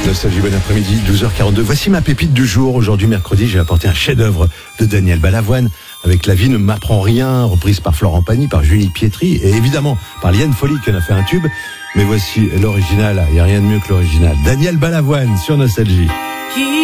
Nostalgie, bon après-midi, 12h42. Voici ma pépite du jour. Aujourd'hui, mercredi, j'ai apporté un chef-d'œuvre de Daniel Balavoine avec La vie ne m'apprend rien, reprise par Florent Pagny, par Julie Pietri et évidemment par Liane Folly qui en a fait un tube. Mais voici l'original, il n'y a rien de mieux que l'original. Daniel Balavoine sur Nostalgie.